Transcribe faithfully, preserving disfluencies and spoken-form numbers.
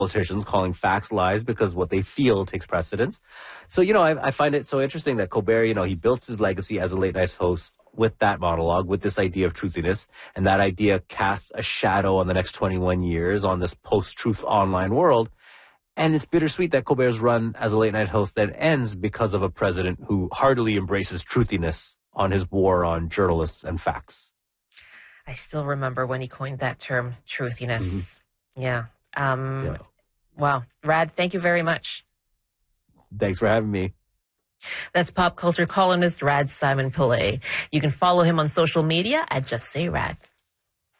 politicians calling facts lies because what they feel takes precedence. So, you know, I, I find it so interesting that Colbert, you know, he built his legacy as a late night host with that monologue, with this idea of truthiness, and that idea casts a shadow on the next twenty-one years on this post-truth online world. And it's bittersweet that Colbert's run as a late night host then ends because of a president who heartily embraces truthiness on his war on journalists and facts. I still remember when he coined that term, truthiness. Mm-hmm. Yeah. Um, yeah. Wow. Rad, thank you very much. Thanks for having me. That's pop culture columnist Rad Simon Pillay. You can follow him on social media at Just Say Rad.